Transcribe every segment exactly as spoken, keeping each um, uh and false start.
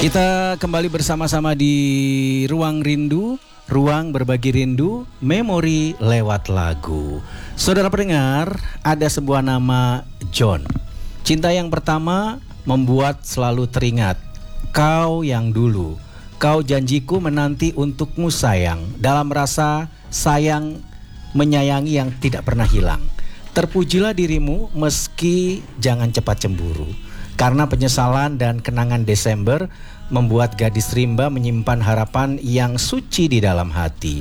Kita kembali bersama-sama di Ruang Rindu, Ruang Berbagi Rindu, Memori lewat lagu. Saudara pendengar, ada sebuah nama John. Cinta yang pertama membuat selalu teringat. Kau yang dulu, kau janjiku menanti untukmu sayang. Dalam rasa sayang menyayangi yang tidak pernah hilang. Terpujilah dirimu meski jangan cepat cemburu. Karena penyesalan dan kenangan Desember membuat gadis rimba menyimpan harapan yang suci di dalam hati.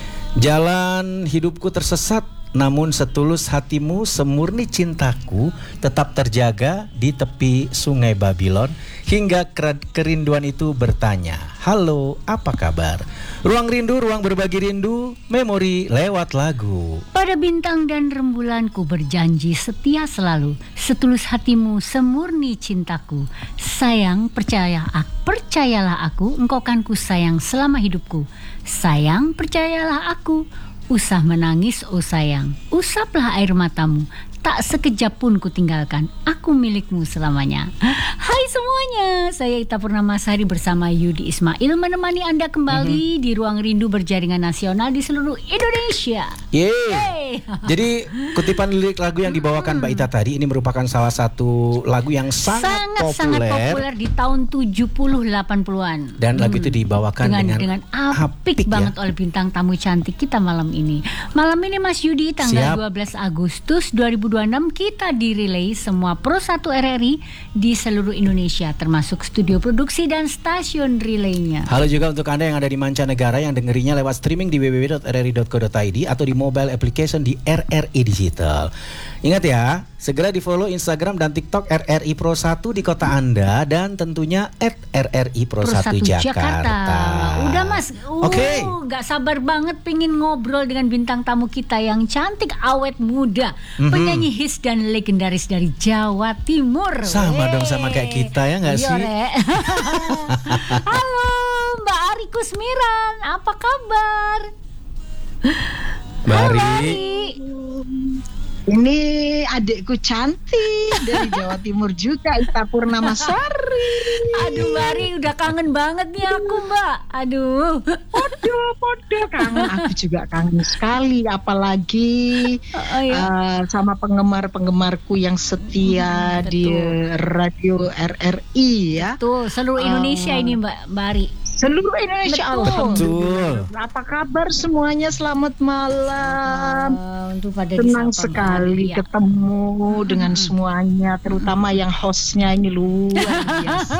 Jalan hidupku tersesat, namun setulus hatimu, semurni cintaku tetap terjaga di tepi sungai Babylon. Hingga kerinduan itu bertanya, halo, apa kabar? Ruang Rindu, Ruang Berbagi Rindu, Memori lewat lagu. Pada bintang dan rembulanku berjanji setia selalu, setulus hatimu, semurni cintaku. Sayang, percaya, percayalah aku, engkau kan ku sayang selama hidupku. Sayang, percayalah aku, usah menangis oh sayang, usaplah air matamu. Tak sekejap pun ku tinggalkan, aku milikmu selamanya. Hai semuanya, saya Ita Purnamasari bersama Yudi Ismail menemani Anda kembali mm-hmm. di Ruang Rindu berjaringan nasional di seluruh Indonesia. Yeay. Jadi kutipan lirik lagu yang dibawakan Mbak Ita tadi ini merupakan salah satu lagu yang sangat, sangat populer. Sangat populer di tahun tujuh puluh delapan puluhan. Dan lagu hmm. itu dibawakan dengan, dengan, dengan apik, apik banget ya? Oleh bintang tamu cantik kita malam ini. Malam ini Mas Yudi tanggal Siap. dua belas Agustus dua ribu dua puluh enam kita direlay semua Pro satu R R I di seluruh Indonesia termasuk studio produksi dan stasiun relaynya. Halo juga untuk Anda yang ada di mancanegara yang dengerinya lewat streaming di w w w dot r r i dot co dot i d atau di mobile application di R R I Digital. Ingat ya, segera di follow Instagram dan TikTok R R I Pro satu di kota Anda dan tentunya at R R I Pro, Pro satu Jakarta. Jakarta. Udah Mas, uh, oke. Okay. Gak sabar banget pengen ngobrol dengan bintang tamu kita yang cantik, awet muda, mm-hmm. penyanyi hits dan legendaris dari Jawa Timur. Sama Wey. dong sama kayak kita ya gak sih? Halo Mbak Ari Kusmiran, apa kabar? Mbak Ari. Ini adikku cantik dari Jawa Timur juga, Ita Purnamasari. Aduh Mbak Ari, udah kangen banget nih aku Mbak. Aduh. Podo, podo kangen. Aku juga kangen sekali, apalagi oh, iya. uh, sama penggemar-penggemarku yang setia hmm, di radio R R I ya. Betul, seluruh Indonesia uh, ini Mbak Mbak Ari. Seluruh Indonesia. Betul. Apa kabar semuanya? Selamat malam. Uh, pada Senang sekali ya. ketemu hmm. dengan semuanya, terutama yang hostnya ini luar biasa.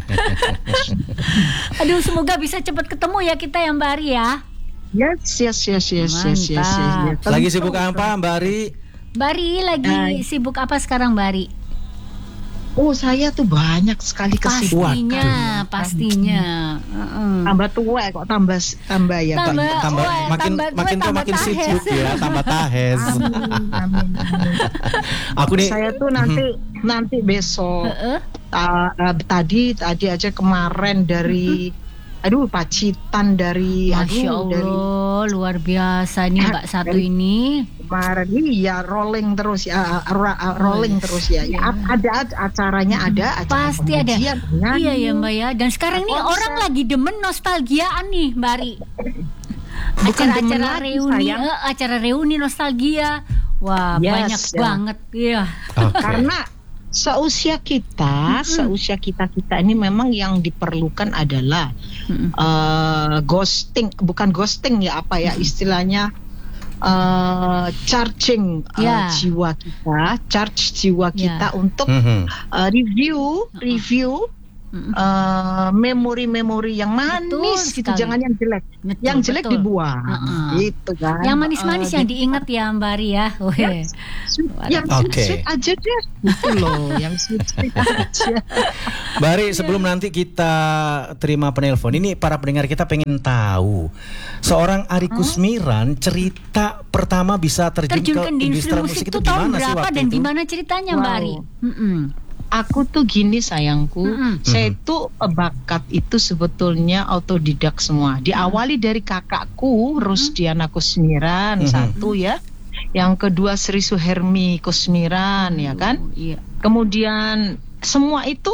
Aduh, semoga bisa cepat ketemu ya kita ya Mbak Ari ya. Yes, yes, yes, yes, yes, yes, yes, yes. Lagi sibuk apa Mbak Ari? Mbak Ari lagi uh, sibuk apa sekarang Mbak Ari? Oh, saya tuh banyak sekali kesibukan. Pastinya, pastinya. Uh-uh. Tambah tua kok tambah tambah ya, tambah, Pak. Tambah oh, makin tambah makin tua makin sibuk ya, tambah tahes. Amin, amin, amin. Aku nih saya tuh nanti hmm. nanti besok uh-uh. uh, uh, tadi tadi aja kemarin dari aduh Pacitan dari Masya aduh Allah, dari luar biasa nih Mbak satu dari, ini. Kemarin ya rolling terus ya, uh, uh, rolling oh, terus ya. ya. Ada acaranya ada, acara pasti ada. Nyanyi. Iya ya Mbak ya. Dan sekarang nih orang lagi demen nostalgiaan nih Mbak Ari. Acara-acara reuni, uh, acara reuni nostalgia. Wah yes, banyak ya. banget. Iya. Okay. Karena seusia kita, mm-hmm. seusia kita kita ini memang yang diperlukan adalah mm-hmm. uh, ghosting, bukan ghosting ya apa ya istilahnya. Uh, charging uh, yeah. jiwa kita, charge jiwa kita yeah. untuk mm-hmm. uh, review, review mm-hmm. uh, memori-memori yang manis gitu, jangan yang jelek, betul, yang jelek betul. dibuang, uh-uh. gitu kan. Yang manis-manis uh, yang diingat ya Mbak Ari ya. Oh, yes. Sweet, yang okay. sweet aja deh, gitu loh, yang sweet-sweet aja. Mbak Ari, sebelum yeah. nanti kita terima penelpon, ini para pendengar kita pengen tahu seorang Ari Kusmiran cerita pertama bisa terjun, terjun ke industri musik, musik itu tahun gimana sih waktu dan itu? Gimana ceritanya wow. Mbak Ari? Mm-mm. Aku tuh gini sayangku, mm-hmm. saya itu bakat itu sebetulnya autodidak semua. Diawali dari kakakku Rusdiana Kusmiran mm-hmm. satu ya, yang kedua Sri Suhermi Kusmiran ya kan. Iya. Kemudian semua itu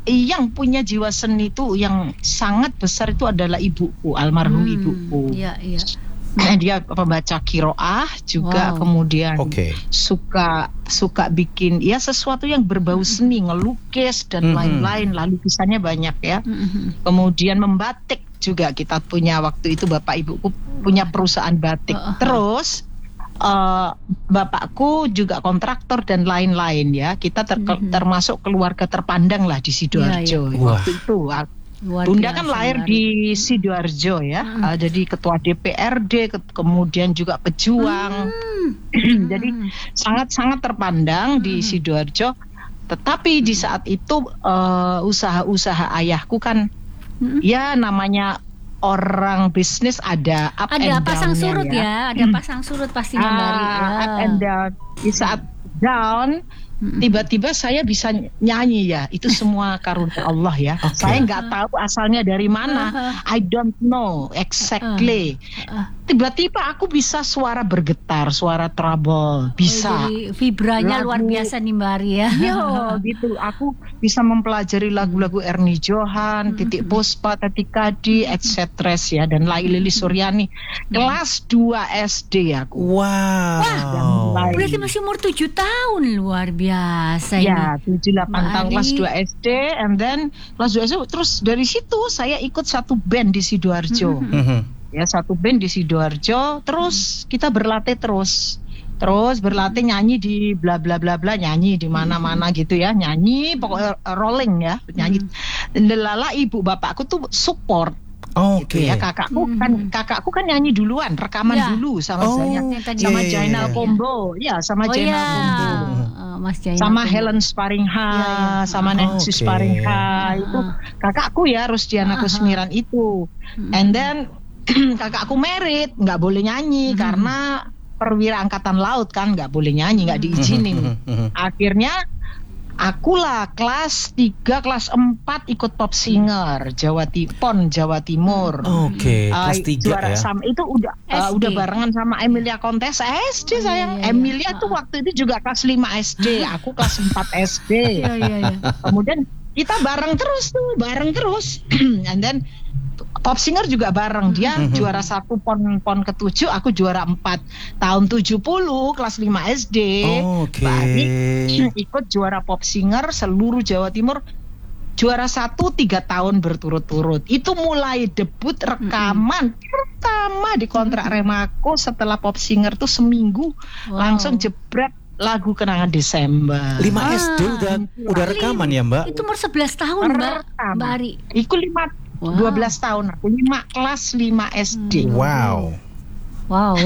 yang punya jiwa seni itu yang sangat besar itu adalah ibuku, almarhum Hmm, ibuku. Iya, iya. Dia pembaca kiroah juga, Wow. kemudian Oke. suka suka bikin ya sesuatu yang berbau seni, ngelukis dan Mhm. lain-lain. Lalu lukisannya banyak ya. Mhm. Kemudian membatik juga, kita punya waktu itu bapak ibuku punya perusahaan batik. Uh-uh. Terus eh, bapakku juga kontraktor dan lain-lain ya. Kita ter- Mhm. termasuk keluarga terpandang lah di Sidoarjo. Iya, iya. Wah. Waktu itu Luar Bunda biasa, kan lahir Mbak di Sidoarjo ya, Hmm. uh, jadi ketua D P R D, ke- kemudian juga pejuang, Hmm. jadi sangat-sangat terpandang di Sidoarjo. Tetapi di saat itu uh, usaha-usaha ayahku kan, Hmm. ya namanya orang bisnis ada up Ada and pasang down-nya surut ya, ada pasang surut pastinya Mbak Ari. Ah, Ya. up and down. Di saat down, Mm-mm. tiba-tiba saya bisa nyanyi ya. Itu semua karunia Allah ya. Oke. Saya nggak tahu asalnya dari mana. I don't know exactly. Uh, Tiba-tiba aku bisa suara bergetar, suara trouble, bisa. Oh, jadi vibranya luar Lagu- biasa nih Mbak Ari ya. Yo, gitu. Aku bisa mempelajari lagu-lagu Ernie Johan, Titik Puspa, Tati Kadi, et cetera ya, dan Lai Lili Suryani. Kelas dua S D aku. Wow. Wah. Berarti masih umur tujuh tahun, luar biasa Ya, ini. tujuh delapan Mbak tahun Ari. kelas dua S D, and then kelas dua S D, terus dari situ saya ikut satu band di Sidoarjo. Mhm. Ya, satu band di Sidoarjo, terus kita berlatih terus. Terus berlatih nyanyi di bla bla bla bla, nyanyi di mana-mana gitu ya, nyanyi pokoknya uh, rolling ya, nyanyi. Lala ibu bapakku tuh support gitu Oke. ya. Kakakku kan kakakku kan nyanyi duluan, rekaman Ya. dulu sama Oh, saya. yang tadi Sama iya, iya, Jainal iya. Combo, ya sama Oh Jainal ya, Combo. uh, Mas Jainal Sama Combo. Helen Sparingha, Iya, iya. sama Nancy Oke. Sparingha, itu Ah. kakakku ya, Rusdiana Ah, ah. Kusmiran itu. Mm-mm. And then kakakku merit, nggak boleh nyanyi Mhm. karena perwira angkatan laut kan, nggak boleh nyanyi, nggak diizinin. Mhm. Akhirnya akulah kelas tiga, kelas empat ikut Pop Singer Jawa Tipon, Jawa Timur. Oke, Uh, kelas tiga juara ya. sama itu udah uh, S D. udah barengan sama Emilia Kontes S D Oh, sayang. iya, iya, iya. Emilia tuh Ah. waktu itu juga kelas lima S D, aku kelas empat S D. Iya, iya, iya. Kemudian kita bareng terus tuh, bareng terus. And then Pop Singer juga bareng, dia Mhm. juara satu pon pon ketujuh, aku juara empat tahun tujuh puluh kelas lima S D. Oke. Mbak Ani ikut juara Pop Singer seluruh Jawa Timur, juara satu tiga tahun berturut-turut. Itu mulai debut rekaman pertama di kontrak Remako setelah Pop Singer tuh seminggu Wow. langsung jebret lagu Kenangan Desember. lima Ah, S D udah udah rekaman ya, Mbak? Itu umur sebelas tahun Mbak, Pertama. Mbak Ari. Iku lima Wow. dua belas tahun aku, lima kelas lima S D. Wow. Wow,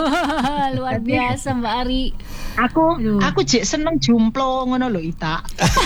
luar biasa Mbak Ari. Aku Aduh. aku jek seneng jumplo ngono lho Ita.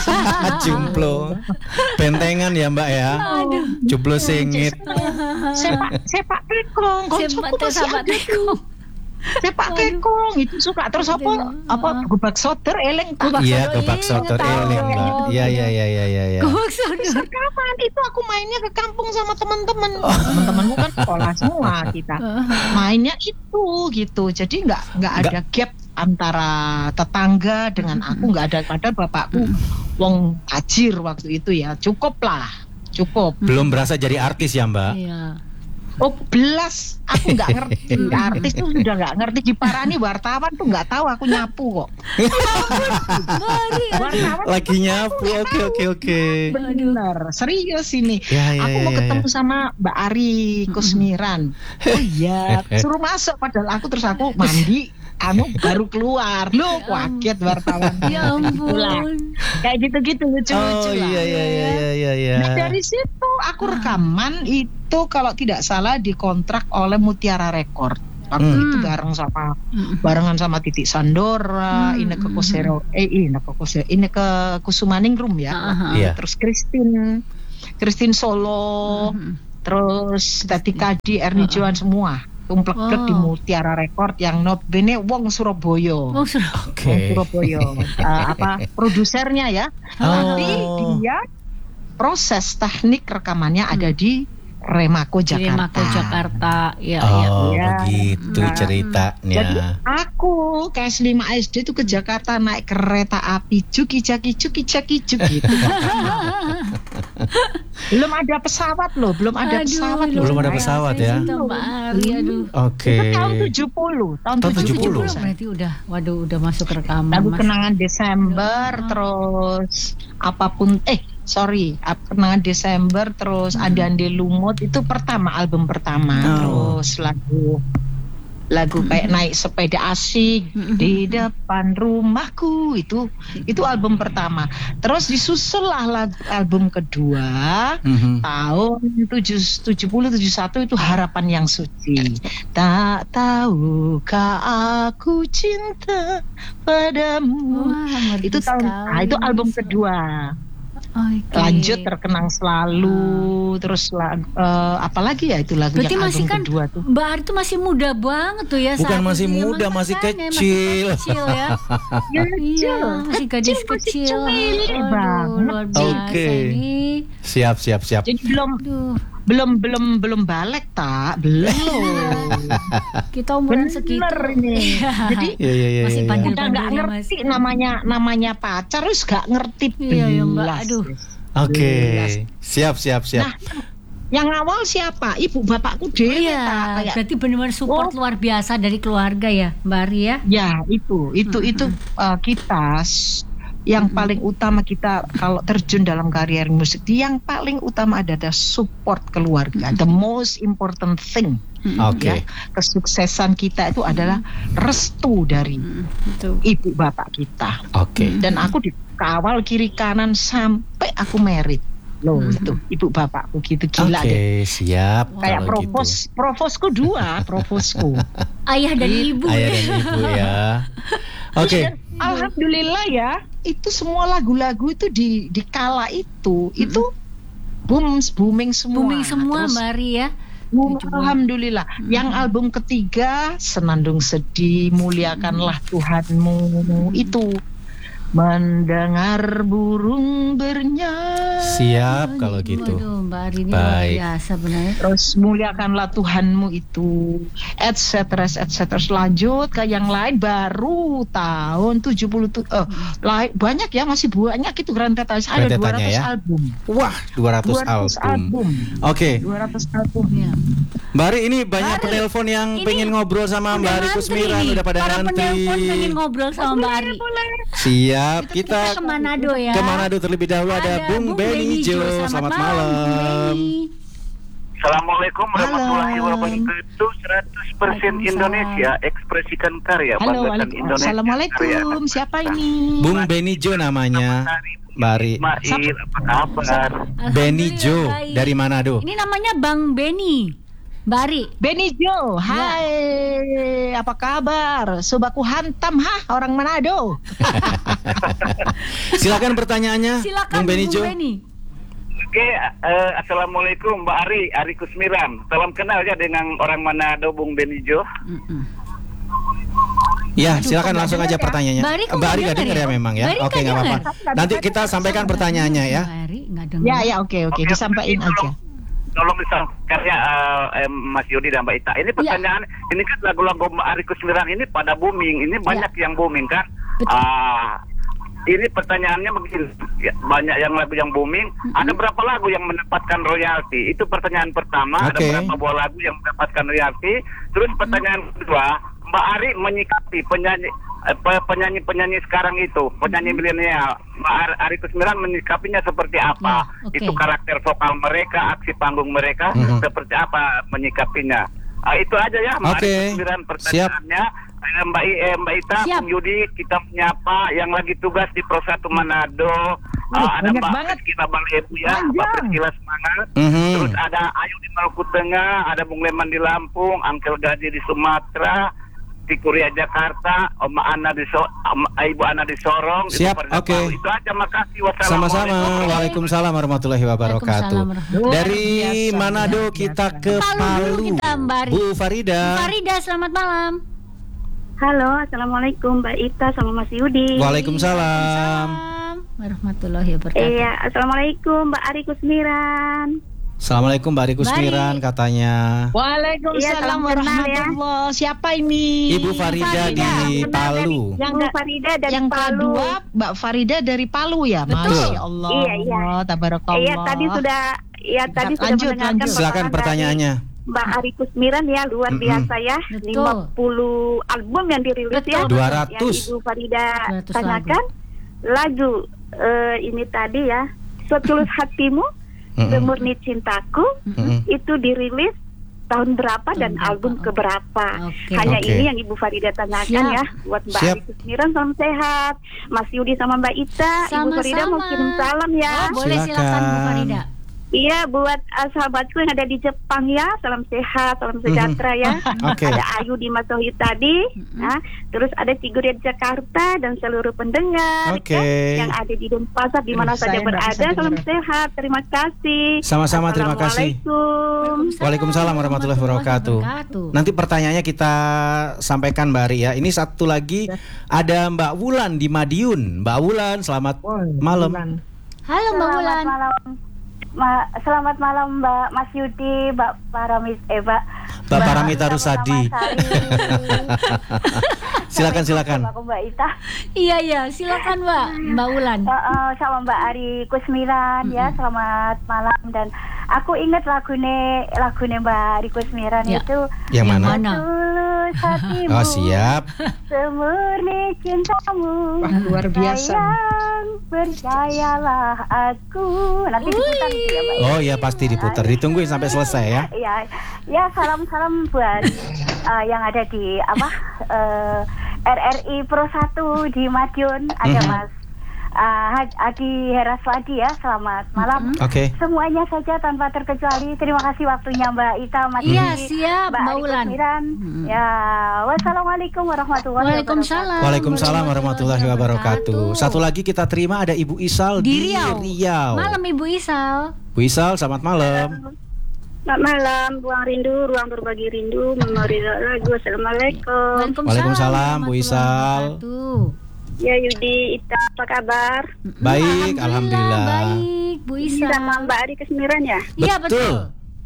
Jumplo. Bentengan ya, Mbak ya. Aduh. Juplo singit. Sepak sepak tekong, Sepak koncoku masih sama ada tuh. tekong. Sepak tekong itu suka terus apa Tekong. apa gubak soter eleng tak. Gubak Iya, soto, kebak iya, sotor tahu. eling, Mbak. Iya, iya, iya, iya, iya, iya. Gubak soto. Rekaman itu aku mainnya ke kampung sama teman-teman. Teman-temanku kan sekolah semua kita. Mainnya itu gitu. Jadi nggak nggak ada gap antara tetangga dengan aku, nggak ada. Padahal bapakku wong tajir waktu itu ya. Cukup lah. Cukup. Belum berasa jadi artis ya, Mbak? Iya. Oh belas, aku nggak ngerti. Artis tuh sudah nggak ngerti. Diparani wartawan tuh nggak tahu aku nyapu kok. Mbak Ari, Wartawan Lagi nyapu. Oke, oke, oke. bener, serius ini. Ya, ya, Aku ya, mau ya, ketemu ya. sama Mbak Ari Kusmiran. Oh iya, suruh masuk. Padahal aku terus aku mandi, anu baru keluar. Loh, kaget wartawan. Ya Itulah. ampun. Kayak gitu-gitu lucu-lucu Oh lah. iya, iya, iya, iya, iya, iya. Nah, dari situ aku rekaman itu kalau tidak salah dikontrak oleh Mutiara Record. Waktu Hmm. itu bareng sama barengan sama Titik Sandora, Hmm, Ineke hmm, Kosero, eh Ineke Kosero, Ineke Kusumaningrum ya. Aha. Iya. Terus Christine, Christine Solo, terus Tati Kadi, Ernie Johan semua tumplek-plek Wow. di Mutiara Record yang notabene wong Surabaya. Oh, sudah. Wong Oke. Surabaya. Uh, apa produsernya ya. Oh. Tapi dia proses teknik rekamannya ada di Remako Jakarta. Remako Jakarta, ya, Oh, ya. begitu Nah, ceritanya. Jadi aku kelas lima S D itu ke Jakarta naik kereta api cuki-caki cuki-caki cuki gitu. Belum ada pesawat loh, belum ada Aduh, pesawat loh. Belum ada pesawat ya. Cinta Mbak Ari, aduh. Oke. Itu tahun tujuh puluh, tahun Tahun tujuh puluh. tujuh puluh. Berarti udah, waduh, udah masuk rekaman. Lagu Mas. kenangan Desember, terus apapun, eh sorry, ap- kenangan Desember, terus Ande Ande Lumut itu pertama, album pertama, Oh. terus lagu lagu kayak naik sepeda asik di depan rumahku itu itu album pertama. Terus disusul lah lagu- album kedua Mhm. tahun tujuh puluh tujuh puluh satu itu Harapan Yang Suci. Tak tahukah aku cinta padamu. Wah, merdu Itu tahun sekali. ah, itu album kedua. Oke. Lanjut Terkenang Selalu, terus lag, eh, apa lagi ya itu lagu Berarti yang masih album kan kedua tuh. Mbak Ari tuh masih muda banget tuh ya. Bukan saat masih itu ya. muda, Mas- masih makanya, kecil. Masih kecil ya. Iya, masih gadis Masih kecil. cumilik Aduh, banget. luar biasa Oke. ini. Siap, siap, siap. Jadi belum Aduh, belum belum belum balik tak belum. kita umuran segitu. Bener ini. Jadi Iya, iya, iya. Masih iya. pandai. udah nggak Pandainya ngerti masih. namanya namanya pacar, terus nggak ngerti Iya, ya, Mbak. belas. Aduh. Oke. Belas. Siap, siap, siap. Nah, yang awal siapa? Ibu bapakku dewe Iya, tak kayak. berarti benar-benar support Oh. luar biasa dari keluarga ya, Mbak Ari ya. Ya itu itu itu uh, kita s- yang paling utama kita kalau terjun dalam karier musik, yang paling utama adalah support keluarga. The most important thing. Oke. Ya, kesuksesan kita itu adalah restu dari Itu. ibu bapak kita. Oke. Dan aku dikawal kiri kanan sampai aku merit. Loh itu ibu bapakku gitu gila Oke, deh. siap. Kayak kalau provos, gitu. provosku dua, provosku. Ayah dan ibu. Ayah dan ibu ya. Oke. Dan alhamdulillah ya, itu semua lagu-lagu itu di di kala itu itu boom booming semua. Booming semua Terus, Mbak Ari ya. boom, Coba. alhamdulillah. Yang album ketiga Senandung Sedih, Muliakanlah Tuhanmu itu mendengar burung bernyanyi. Siap kalau gitu. Waduh, Mbak Ari ini luar Baik. biasa benar. Terus muliakanlah Tuhanmu itu, et cetera et cetera. Lanjut ke yang lain baru tahun tujuh puluh tuh, eh, lain banyak ya, masih banyak itu rentetan. Ada Rentetannya dua ratus ya. album. Wah, dua ratus dua ratus album. album. Oke. dua ratus album. Ya. Mbak Ari, ini banyak Mbak Ari, penelpon yang ini pengen ngobrol sama Mbak Ari ngantri Kusmiran, nih. udah pada Para ngantri. penelpon pengen ngobrol sama Mbak Ari. Siap, Kita kita ke Manado ya. ke Manado terlebih dahulu. Ada, Bung Benny Jo. Selamat, malam. Bung Benny. Assalamualaikum warahmatullahi Malam. wabarakatuh. seratus persen Waalaikumsalam. Indonesia, ekspresikan karya, Halo, banggakan waalaikumsalam. Indonesia. Assalamualaikum. Karya. Siapa ini? Bung Benny Jo namanya. Mbak Ari. Ismail, apa kabar? Benny Jo Alhamdulillah, baik. dari Manado. Ini namanya Bang Benny. Mbak Ari. Benny Jo. Hai, apa kabar? Sobaku hantam hah orang Manado. Silakan pertanyaannya, Silakan Bung Benny Jo. Benny. Oke, eh, assalamualaikum Mbak Ari, Ari Kusmiran. Salam kenal ya dengan orang Manado, Bung Benny Jo. Mm-mm. Ya, Aduh, silakan kok langsung nggak aja dengar ya? pertanyaannya. Mbak Ari kok Mbak nggak Ari nggak dengar dengar ya ya? memang ya? Mbak Ari Oke, nggak nggak apa-apa. dengar. Nanti kita sampaikan pertanyaannya ya. Mbak Ari nggak dengar. Ya ya oke oke disampaikan aja. Tolong, tolong disampaikan ya eh, eh, Mas Yudi dan Mbak Ita. Ini pertanyaan, ini kan lagu-lagu Mbak Ari Kusmiran ini pada booming. Ini banyak yang booming kan? Betul. Ah, ini pertanyaannya begini, ya, banyak yang lagu yang booming. Ada berapa lagu yang mendapatkan royalti? Itu pertanyaan pertama. Oke. Ada berapa buah lagu yang mendapatkan royalti? Terus pertanyaan kedua, Mbak Ari menyikapi penyanyi eh, pe- penyanyi-penyanyi sekarang itu, penyanyi milenial, Mbak Ari- Ari Kusmiran menyikapinya seperti apa? Ya, oke. Itu karakter vokal mereka, aksi panggung mereka, Mhm. seperti apa menyikapinya? Ah, itu aja ya, Mbak Oke. Ari Kusmiran pertanyaannya. Eh, Mbak, I, eh, Mbak Ita, Siap. Bung Yudi, kita menyapa yang lagi tugas di Pro satu Manado. Waduh, Ah, ada banyak Mbak banget. Priscila Balebu ya, Panjang. Mbak Priscila semangat. Mhm. Terus ada Ayu di Maluku Tengah, ada Bung Leman di Lampung, Angkel Gaji di Sumatera, Tikuria Jakarta, Oma Ana di so Om- Ibu Ana di Sorong. Ibu Siap, Farida oke. Palu. Itu aja, makasih. Wassalamualaikum. Sama-sama. Waalaikumsalam warahmatullahi wabarakatuh. Waalaikumsalam warahmatullahi Dari wabarakatuh. Biasa, Manado biasa. kita ke Palu Palu. dulu kita, Mbak Ari. Bu Farida. Bu Farida, selamat malam. Halo, assalamualaikum Mbak Ita sama Mas Yudi. Waalaikumsalam. Waalaikumsalam warahmatullahi wabarakatuh. Iya, assalamualaikum Mbak Ari Kusmiran. Assalamualaikum Mbak Ari Kusmiran katanya. Waalaikumsalam Iya, salam kenal ya. warahmatullahi. Siapa ini? Ibu Farida di Palu. Yang Yang Farida dari yang Palu. kedua Mbak Farida dari Palu ya. Betul. Masya Allah. Iya, iya. Tabarakallah. Iya, tadi sudah ya tadi sudah Lanjut, mendengarkan lanjut. Silakan paparan pertanyaannya. dari Mbak Ari Kusmiran ya, luar Mm-mm. biasa ya. Betul. lima puluh album yang dirilis Betul. ya. dua ratus. Yang Ibu Farida dua ratus tanyakan. Lagu eh, ini tadi ya, Setulus Hatimu, Mm-mm. Semurni Cintaku, Mm-mm. itu dirilis tahun berapa dan Tahun album berapa? keberapa. Oke. Hanya Oke. ini yang Ibu Farida tanyakan Siap. ya. Buat Mbak Siap. Ari Kusmiran salam sehat. Mas Yudi sama Mbak Ita, Ibu Farida mau Sama-sama. kirim salam ya. Oh, boleh silakan Bu Silakan. Farida. Iya, buat uh, sahabatku yang ada di Jepang ya, salam sehat, salam sejahtera ya. Oke. Ada Ayu di Masohi tadi, nah, terus ada Ciguria di Jakarta dan seluruh pendengar Oke. ya, yang ada di Denpasar di mana Saya saja nggak berada. bisa Salam dengar. sehat, terima kasih. Sama-sama, terima kasih. Assalamualaikum. Waalaikumsalam warahmatullahi wabarakatuh. Nanti pertanyaannya kita sampaikan Mbak Ari ya. Ini satu lagi ada Mbak Wulan di Madiun. Mbak Wulan, selamat malam. Halo Mbak Selamat Wulan. malam. Ma- selamat malam Mbak Mas Yudi, Mbak Paramis, eh Mbak Mbak Paramita Rusadi. Silakan, silakan. Aku Mbak Ita. Iya iya, silakan Mbak. Mbak Wulan. Uh, uh, sama Mbak Ari Kusmiran ya, selamat malam. Dan aku ingat lagune lagune Mbak Ari Kusmiran Ya. itu Yang Yang mana? mana? Tulus hatimu, Oh, siap. semurni cintamu. Wah, luar biasa. Sayang, percayalah aku. Nanti diputar itu ya Mbak. Oh iya, pasti diputar. Ditungguin sampai selesai ya. Ya, ya salam-salam buat uh, yang ada di apa uh, R R I Pro satu di Madiun, ada Mhm. Mas uh, Haj- Adi Heraswadi ya. Selamat malam. Oke. Semuanya saja tanpa terkecuali. Terima kasih waktunya Mbak Ita, Mas Iya, Yudi, siap, Mbak Ari Wulan. Kusmiran. Mhm. Ya, wassalamualaikum warahmatullahi wabarakatuh. Waalaikumsalam. Waalaikumsalam warahmatullahi wabarakatuh. Satu lagi kita terima ada Ibu Isal Di di Riau. Riau. Malam Ibu Isal. Bu Isal, selamat malam. Selamat malam, Ruang Rindu, Ruang Berbagi Rindu, Memori Lagu. Assalamualaikum. Waalaikumsalam, Bu Isal. Wabarakatuh. Ya Yudi, Ita, apa kabar? Baik, alhamdulillah. Baik, Bu Ini Isal. sama Mbak Ari Kusmiran ya? Iya Betul. betul.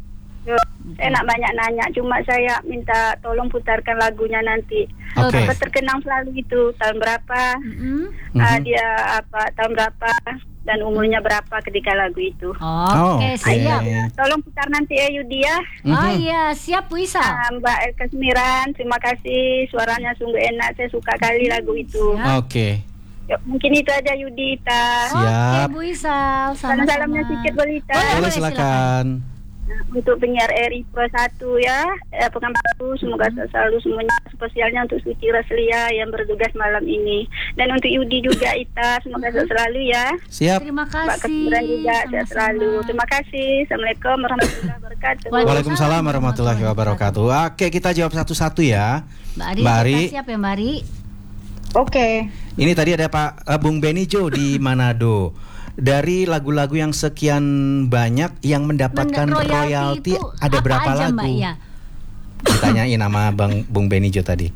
Saya nak banyak nanya, cuma saya minta tolong putarkan lagunya nanti. Oke. Apa terkenang selalu itu, tahun berapa, Mm-mm. ah, Mhm. dia apa, tahun berapa, dan umurnya berapa ketika lagu itu. Oh, Oke, oke. siap. Tolong putar nanti ya Yudi ya. Oh Mhm. iya, siap Bu Isal. Ah, Mbak Ari Kusmiran, terima kasih, suaranya sungguh enak, saya suka kali lagu itu. Ya. Oke. Yuk, mungkin itu aja Yudi, Ita. Siap. Oke Bu Isal, sama-sama. Salam-salamnya sedikit boleh Ita. Boleh, Boleh boleh, silakan. Untuk penyiar R I Pro satu ya, eh, Pekanbaru, semoga selalu semuanya, spesialnya untuk Suci Raslia yang bertugas malam ini, dan untuk Yudi juga Ita, semoga sehat selalu ya. Siap. Terima Mbak kasih. Kesiburan juga sehat Sama-sama. selalu. Terima kasih. Assalamualaikum warahmatullahi wabarakatuh. Waalaikumsalam warahmatullahi wabarakatuh. Oke, kita jawab satu-satu ya. Mbak Ari, Mbak kita Ari. siap ya Mbak Ari? Oke. Ini tadi ada Pak eh, Bung Benijo di Manado. Dari lagu-lagu yang sekian banyak yang mendapatkan Men- royalti itu ada apa berapa aja, lagu? Mbak, ya? Ditanyain sama Bang Bung Benijo tadi.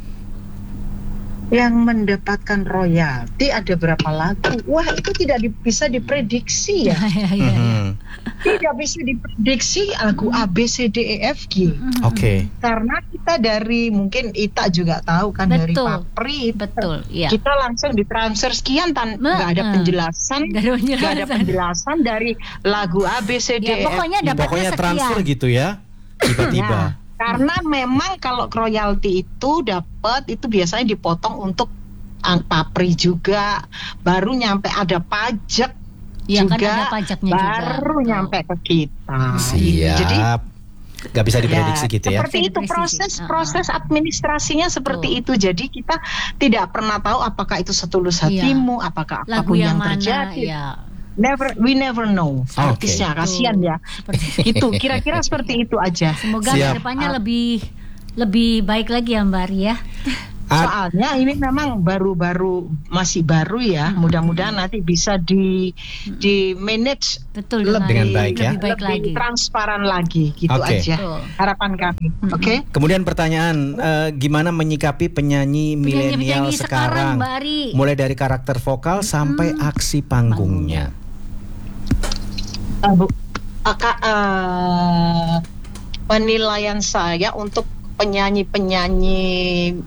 Yang mendapatkan royalti ada berapa lagu? Wah, itu tidak di- bisa diprediksi ya. Iya, iya, iya. Mhm. Tidak bisa diprediksi lagu A B C D E F G. Oke. Karena kita dari mungkin Ita juga tahu kan dari Betul. Papri. Betul, iya. Kita langsung ditransfer sekian tan Nah, nggak ada eh. penjelasan, Nggak ada nggak ada penjelasan. penjelasan dari lagu A B C D Ya, E F G. pokoknya dapatnya Pokoknya sekian. transfer gitu ya. Tiba-tiba. Nah, karena memang kalau royalti itu dapat itu biasanya dipotong untuk ang- Papri juga, baru nyampe ada pajak Iya, kan juga, ada pajaknya juga. baru Betul. nyampe ke kita. Siap. Jadi Gak bisa diprediksi gitu ya. seperti Bisa itu diprediksi. proses Uh-uh. proses administrasinya seperti itu. Jadi kita tidak pernah tahu apakah itu setulus Iya. hatimu, apakah Lagu apapun yang yang, mana terjadi. ya. Never, we never know. Oke. Artisnya kasihan ya. Seperti Itu kira-kira seperti itu aja. Semoga Siap. kedepannya lebih lebih baik lagi ya Mbak Ari ya. A- Soalnya ini memang baru-baru masih baru ya. Mudah-mudahan nanti bisa di di manage Betul Lebih- Dengan baik ya. Lebih baik lebih lagi. transparan lagi gitu Oke. aja. Betul. Harapan kami. Oke. Kemudian pertanyaan, eh, gimana menyikapi penyanyi milenial Penyanyi-penyanyi sekarang, sekarang, Mbak Ari. mulai dari karakter vokal sampai aksi panggungnya. Ah, Bu, aka- uh, penilaian saya untuk penyanyi-penyanyi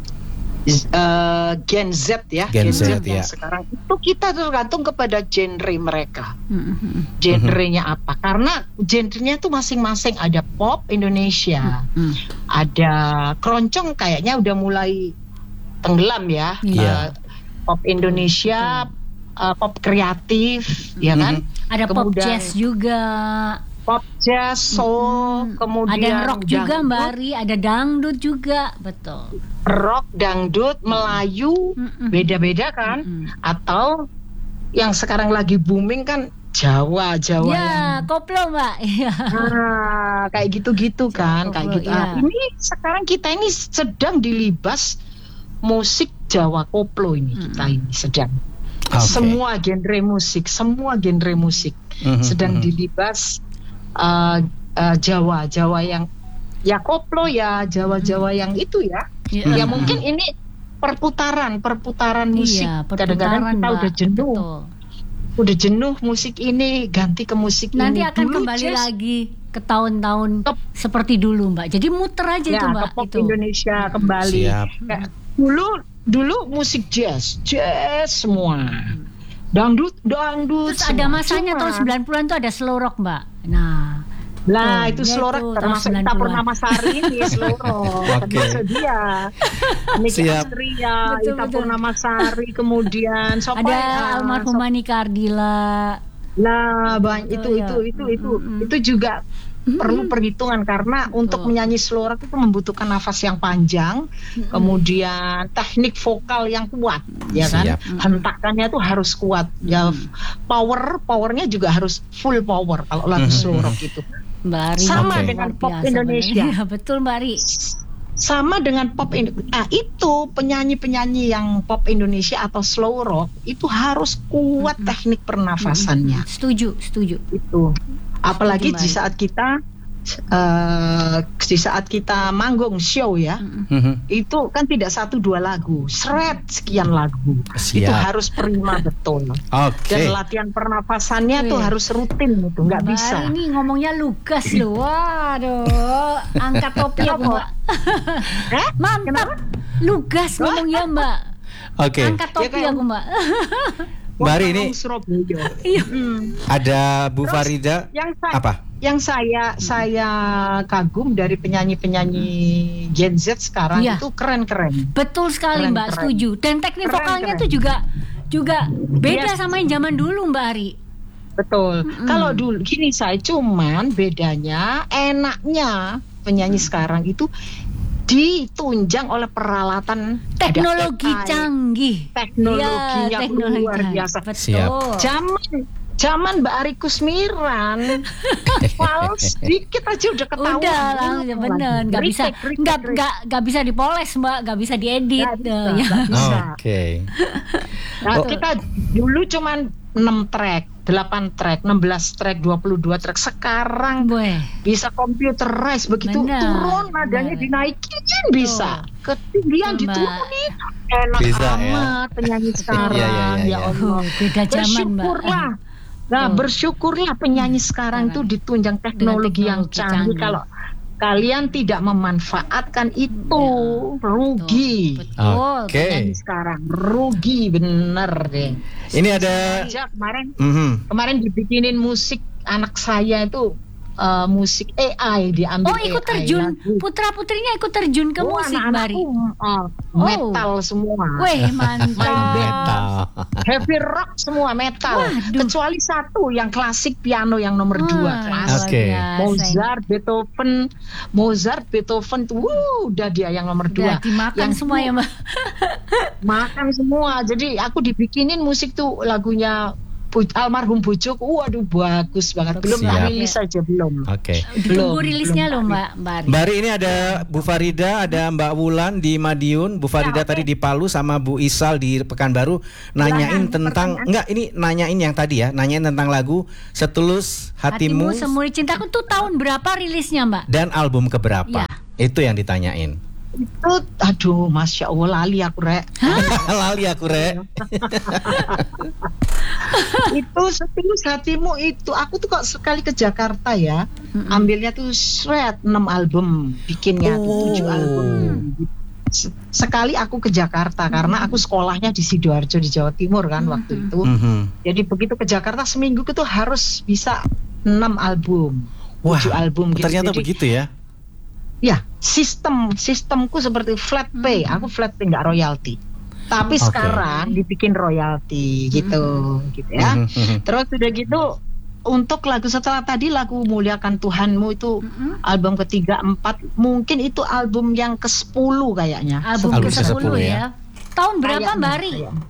uh, Gen Z ya, Gen Z, yang ya. sekarang itu kita tergantung kepada genre mereka. Mm-hmm. Genrenya apa? Karena genrenya itu masing-masing, ada pop Indonesia, Mm. ada keroncong kayaknya udah mulai tenggelam ya. Iya. Uh, pop Indonesia, uh, pop kreatif, ya kan? Ada pop Kemudian jazz juga. pop jazz, soul, kemudian Ada rock juga dangdut, Mbak Ari, ada dangdut juga, betul. rock, dangdut, Melayu, Mm-mm. beda-beda kan? Mm-mm. Atau yang sekarang lagi booming kan Jawa, Jawa Ya, yang koplo Mbak. Iya. ah, kayak gitu-gitu kan, Koplo, kayak gitu. iya. Ah, ini sekarang kita ini sedang dilibas musik Jawa koplo ini, kita ini sedang. Oke. Semua genre musik, semua genre musik Mhm, sedang mhm. dilibas uh, uh, Jawa, Jawa yang ya koplo ya, Jawa-Jawa yang itu ya. Iya. Ya mungkin ini perputaran, perputaran musik. Iya, Kadang-kadang perputaran, kita Mbak. udah jenuh, Betul. udah jenuh musik ini, ganti ke musik Nanti ini. akan Dulu kembali jazz, lagi ke tahun-tahun Ke- seperti dulu Mbak. Jadi muter aja ya, itu Mbak. ke pop Itu. Indonesia kembali. Siap. Kayak dulu, dulu musik jazz, jazz semua. Dangdut, dangdut. Terus ada semua. masanya Cuma- tahun sembilan puluhan tuh ada slow rock Mbak. Nah, Lah Tuh, itu ya slow itu, rock tahun termasuk sembilan Ita puluhan. Purnamasari ini slow rock. Oke. Termasuk dia. Niki Siap. Astria, Betul, Ita betul. Purnamasari, kemudian siapa ada ya? almarhumah Nika Ardila. Lah banyak itu Betul, itu ya. itu itu Mm-mm. itu juga perlu perhitungan karena untuk menyanyi slow rock itu membutuhkan nafas yang panjang, kemudian teknik vokal yang kuat, ya kan? Siap. Hentakannya tuh harus kuat, ya power powernya juga harus full power kalau lagu Mhm. slow rock itu. Mbak Ari Sama luar dengan pop biasa, Indonesia. benar. Iya, betul Mbak Ari. Sama dengan pop Indo- ah, itu penyanyi-penyanyi yang pop Indonesia atau slow rock itu harus kuat teknik pernafasannya. Setuju, setuju. Itu apalagi Setuju, di Mbak. saat kita eh, di saat kita manggung show ya, Mhm. itu kan tidak satu dua lagu, seret sekian lagu. Siap. Itu harus prima betul. Oke. Dan latihan pernafasannya tuh Wih. harus rutin itu, nggak Mbak bisa. Ari ini ngomongnya lugas loh. Waduh, angkat topi aku Mbak. Eh? Mantap. Lugas ngomongnya Mbak. Oke. Angkat topi Ya, kayak- aku Mbak. Mbak Ari, ini Orang Surabaya. Iya. Hmm. ada Bu Terus, Farida. Yang saya, Apa? yang saya saya kagum dari penyanyi-penyanyi Gen Z sekarang Iya. itu keren-keren. Betul sekali Keren, Mbak, keren. setuju. Dan teknik Keren, vokalnya keren. tuh juga juga beda Yes. sama yang zaman dulu Mbak Ari. Betul. Kalau dulu gini saya cuman bedanya enaknya penyanyi sekarang itu ditunjang oleh peralatan ada Teknologi A I, canggih. teknologinya Ya, teknologi luar canggih. biasa. Betul. Siap. Zaman zaman Mbak Ari Kusmiran fals dikit aja udah ketahuan. Udah langsung bener, nggak bisa Retake, retake, nggak retake. nggak nggak bisa dipoles Mbak, nggak bisa diedit. Nggak bisa, Eh, ya. nggak bisa. Oke. Nah, Oh. kita dulu cuman enam track, delapan track, enam belas track, dua puluh dua track. Sekarang Boy. bisa computerize, begitu Benar, turun nadanya benar. dinaikin bisa, ketinggian Betul, Mbak. diturunin. Enak Bisa, ya. amat penyanyi sekarang. Iya, iya, iya, Ya iya. Allah. Oh, beda zaman Mbak. Bersyukurlah. Nah, Betul. bersyukurlah penyanyi sekarang itu ditunjang teknologi yang teknologi canggih. canggih. Kalau kalian tidak memanfaatkan itu, rugi. Betul. Oke. Penyanyi sekarang rugi bener deh. Ini ada. Aja kemarin Mhm. kemarin dibikinin musik anak saya itu eh, musik A I diambil Oh, ikut A I terjun. lagu. Putra putrinya ikut terjun ke Oh, musik Mbak Ari. anak-anakku, eh, metal semua. Weh, mantap. Metal. Heavy rock semua metal. Waduh. Kecuali satu yang klasik piano yang nomor dua Wah, klasik. Oke. luar biasa. Mozart, Beethoven, Mozart, Beethoven tuh, wuh, udah dia yang nomor dua. Udah dimakan Yang semua ya Mbak. makan semua. Jadi aku dibikinin musik tuh lagunya Bu- almarhum bojoku. Waduh bagus banget. Belum Siap. rilis saja belum. Oke. Ditunggu Belum, rilisnya belum. loh Mbak Mbak Ari. Mbak Ari, ini ada Bu Farida, ada Mbak Wulan di Madiun, Bu Farida Ya, oke. tadi di Palu, sama Bu Isal di Pekanbaru nanyain Silakan, tentang pertanyaan. enggak ini nanyain yang tadi ya, nanyain tentang lagu Setulus Hatimu, Hatimu Semuri Cintaku tuh tahun berapa rilisnya Mbak? dan album keberapa? Ya. Itu yang ditanyain. Itu, aduh, masya Allah, lali aku rek. Lali aku rek. Itu setulus hatimu itu, aku tuh kok sekali ke Jakarta ya, mm-hmm. ambilnya tuh shred enam album, bikinnya tuh Oh. tujuh album. Sekali aku ke Jakarta mm-hmm. karena aku sekolahnya di Sidoarjo di Jawa Timur kan mm-hmm. waktu itu. Mm-hmm. Jadi begitu ke Jakarta seminggu itu harus bisa enam album, Wah, tujuh album. Gitu. ternyata Jadi, begitu ya. Ya, sistem sistemku seperti flat pay. Hmm. Aku flat pay nggak royalti. Tapi Okay. sekarang dibikin royalti gitu, Hmm. gitu ya. Mhm. Terus udah gitu untuk lagu setelah tadi lagu Muliakan Tuhanmu itu Mm-mm. album ketiga, empat, mungkin itu album yang ke sepuluh kayaknya. Album Album ke sepuluh ke-sepuluh ya. ya. Tahun berapa Kayaknya, Mbak Ari? kayaknya.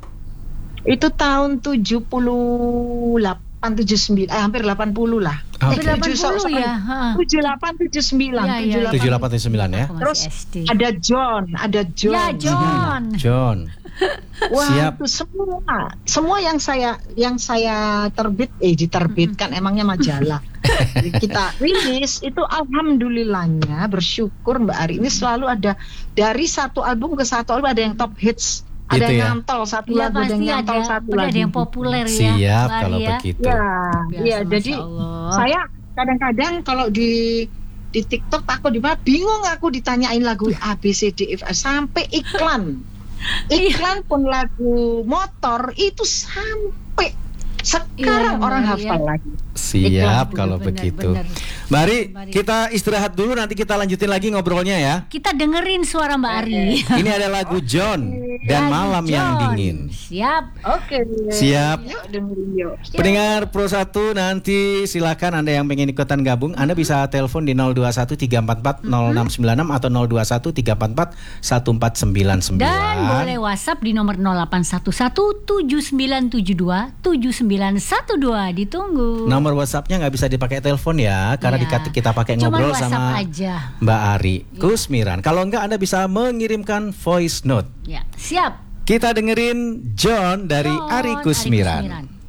Itu tahun tujuh puluh delapan, tujuh puluh sembilan, eh hampir delapan puluh lah. Oke. Eh, delapan tujuh, so- puluh sorry. ya. Ha. tujuh puluh delapan, tujuh puluh sembilan, Ya, ya. tujuh puluh delapan tujuh puluh sembilan ya. Aku masih Terus S D. ada John, ada John. Ya John. John. Wah, Siap. itu semua, semua yang saya yang saya terbit, eh diterbitkan, emangnya majalah. Kita rilis itu, alhamdulillahnya bersyukur Mbak Ari, ini selalu ada dari satu album ke satu album ada yang top hits, ada Gitu yang ya. nyantol satu Iya lagu, ada yang pasti nyantol ada, satu ada lagu. yang populer ya. Siap Mbak kalau Ari ya. begitu. Ya, Biasa, iya. Masya Jadi Allah. saya kadang-kadang kalau di di TikTok aku di mana bingung, aku ditanyain lagu A B C D E F sampai iklan. Iklan pun lagu motor itu sampai sekarang Iya, orang Mbak, hafal iya. lagi. Siap Iklan, kalau benar, begitu. benar. Mari Mari. kita istirahat dulu, nanti kita lanjutin lagi ngobrolnya ya. Kita dengerin suara Mbak Ari. Ini ada lagu John dan Lagu Malam yang John. Dingin. Siap. Oke. Siap. Yuk dengerin yuk. Pendengar Pro satu, nanti silakan Anda yang pengen ikutan gabung, Anda bisa telepon di nol dua satu tiga empat empat nol enam sembilan enam atau nol dua satu tiga empat empat satu empat sembilan sembilan. Dan boleh WhatsApp di nomor nol delapan satu satu tujuh sembilan tujuh dua tujuh sembilan satu dua. Ditunggu. Nomor WhatsAppnya nggak bisa dipakai telepon ya, karena Ya. dikati kita pakai Cuman ngobrol WhatsApp sama aja. Mbak Ari Kusmiran. Kalau enggak, Anda bisa mengirimkan voice note. Ya, siap. Kita dengerin John dari John, Ari Ari Kusmiran. Kusmiran.